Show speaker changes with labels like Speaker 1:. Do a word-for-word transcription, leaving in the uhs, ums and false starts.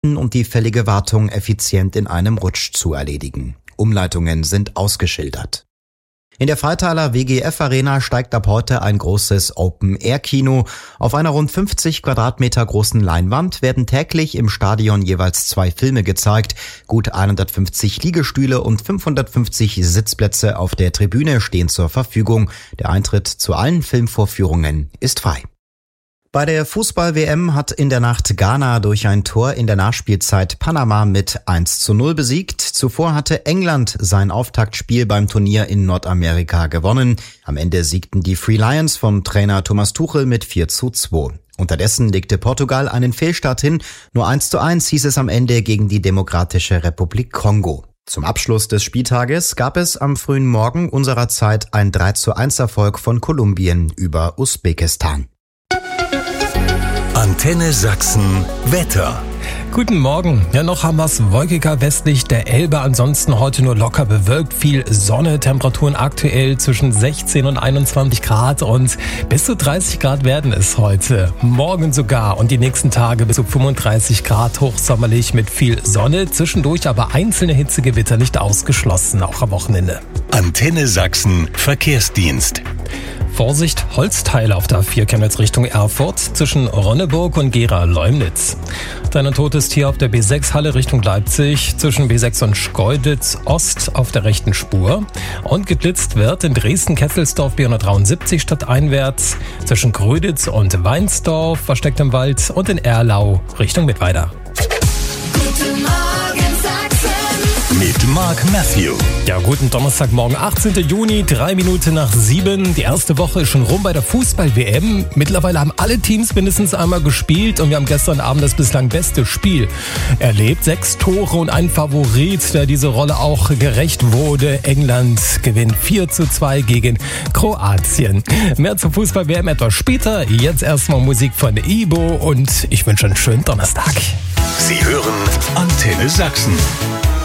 Speaker 1: und die fällige Wartung effizient in einem Rutsch zu erledigen. Umleitungen sind ausgeschildert. In der Freitaler W G F Arena steigt ab heute ein großes Open-Air-Kino. Auf einer rund fünfzig Quadratmeter großen Leinwand werden täglich im Stadion jeweils zwei Filme gezeigt. Gut hundertfünfzig Liegestühle und fünfhundertfünfzig Sitzplätze auf der Tribüne stehen zur Verfügung. Der Eintritt zu allen Filmvorführungen ist frei. Bei der Fußball-W M hat in der Nacht Ghana durch ein Tor in der Nachspielzeit Panama mit eins zu null besiegt. Zuvor hatte England sein Auftaktspiel beim Turnier in Nordamerika gewonnen. Am Ende siegten die Three Lions vom Trainer Thomas Tuchel mit vier zu zwei. Unterdessen legte Portugal einen Fehlstart hin. Nur eins zu eins hieß es am Ende gegen die Demokratische Republik Kongo. Zum Abschluss des Spieltages gab es am frühen Morgen unserer Zeit ein drei zu eins Erfolg von Kolumbien über Usbekistan.
Speaker 2: Antenne Sachsen Wetter.
Speaker 3: Guten Morgen. Ja, noch haben wir es wolkiger westlich der Elbe. Ansonsten heute nur locker bewölkt. Viel Sonne. Temperaturen aktuell zwischen sechzehn und einundzwanzig Grad und bis zu dreißig Grad werden es heute. Morgen sogar und die nächsten Tage bis zu fünfunddreißig Grad hochsommerlich mit viel Sonne. Zwischendurch aber einzelne Hitzegewitter nicht ausgeschlossen, auch am Wochenende.
Speaker 2: Antenne Sachsen Verkehrsdienst.
Speaker 3: Vorsicht, Holzteile auf der A vier Chemnitz Richtung Erfurt zwischen Ronneburg und Gera-Leumnitz. Dann ein totes Tier auf der B sechs Halle Richtung Leipzig zwischen B sechs und Schkeuditz Ost auf der rechten Spur. Und geblitzt wird in Dresden-Kesselsdorf B hundertdreiundsiebzig stadteinwärts zwischen Gröditz und Weinsdorf versteckt im Wald und in Erlau Richtung Mittweida.
Speaker 2: Guten Morgen Sachsen mit Mark Matthew.
Speaker 3: Ja, guten Donnerstagmorgen, achtzehnten Juni, drei Minuten nach sieben. Die erste Woche ist schon rum bei der Fußball-W M. Mittlerweile haben alle Teams mindestens einmal gespielt und wir haben gestern Abend das bislang beste Spiel erlebt. Sechs Tore und ein Favorit, der diese Rolle auch gerecht wurde. England gewinnt vier zu zwei gegen Kroatien. Mehr zur Fußball-W M etwas später. Jetzt erstmal Musik von Ibo und ich wünsche einen schönen Donnerstag.
Speaker 2: Sie hören Antenne Sachsen.